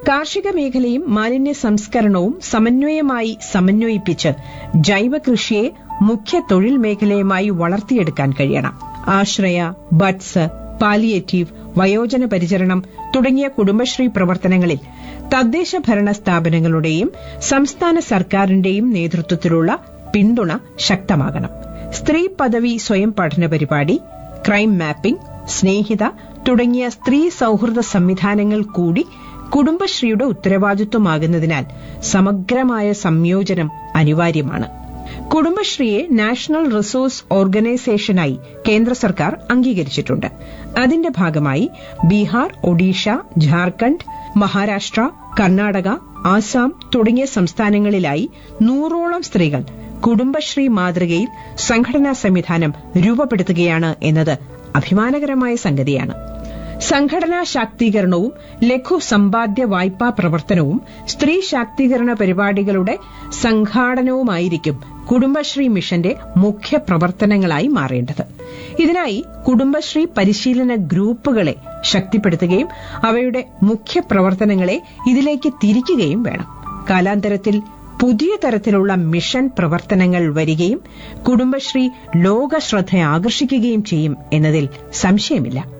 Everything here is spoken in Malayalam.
കാർഷിക മേഖലയും മാലിന്യ സംസ്കരണവും സമന്വയമായി സമന്വയിപ്പിച്ച് ജൈവ കൃഷിയെ മുഖ്യ തൊഴിൽ മേഖലയുമായി വളർത്തിയെടുക്കാൻ കഴിയണം. ആശ്രയ, ബഡ്സ്, പാലിയേറ്റീവ്, വയോജന പരിചരണം തുടങ്ങിയ കുടുംബശ്രീ പ്രവർത്തനങ്ങളിൽ തദ്ദേശ ഭരണ സ്ഥാപനങ്ങളുടെയും സംസ്ഥാന സർക്കാരിന്റെയും നേതൃത്വത്തിലുള്ള പിന്തുണ ശക്തമാകണം. സ്ത്രീ പദവി സ്വയം പഠന പരിപാടി, ക്രൈം മാപ്പിംഗ്, സ്നേഹിത തുടങ്ങിയ സ്ത്രീ സൌഹൃദ സംവിധാനങ്ങൾ കൂടി കുടുംബശ്രീയുടെ ഉത്തരവാദിത്വമാകുന്നതിനാൽ സമഗ്രമായ സംയോജനം അനിവാര്യമാണ്. കുടുംബശ്രീയെ നാഷണൽ റിസോഴ്സ് ഓർഗനൈസേഷനായി കേന്ദ്ര സർക്കാർ അംഗീകരിച്ചിട്ടുണ്ട്. അതിന്റെ ഭാഗമായി ബീഹാർ, ഒഡീഷ, ഝാർഖണ്ഡ്, മഹാരാഷ്ട്ര, കർണാടക, ആസാം തുടങ്ങിയ സംസ്ഥാനങ്ങളിലായി 100ഓളം സ്ത്രീകൾ കുടുംബശ്രീ മാതൃകയിൽ സംഘടനാ സംവിധാനം രൂപപ്പെടുത്തുകയാണ് എന്നത് അഭിമാനകരമായ സംഗതിയാണ്. സംഘടനാ ശാക്തീകരണവും ലഘു സമ്പാദ്യ വായ്പാ പ്രവർത്തനവും സ്ത്രീ ശാക്തീകരണ പരിപാടികളുടെ സംഘാടനവുമായിരിക്കും കുടുംബശ്രീ മിഷന്റെ മുഖ്യ പ്രവർത്തനങ്ങളായി മാറേണ്ടത്. ഇതിനായി കുടുംബശ്രീ പരിശീലന ഗ്രൂപ്പുകളെ ശക്തിപ്പെടുത്തുകയും അവയുടെ മുഖ്യ പ്രവർത്തനങ്ങളെ ഇതിലേക്ക് തിരിക്കുകയും വേണം. കാലാന്തരത്തിൽ പുതിയ തരത്തിലുള്ള മിഷൻ പ്രവർത്തനങ്ങൾ വരികയും കുടുംബശ്രീ ലോക ശ്രദ്ധ ആകർഷിക്കുകയും ചെയ്യും എന്നതിൽ സംശയമില്ല.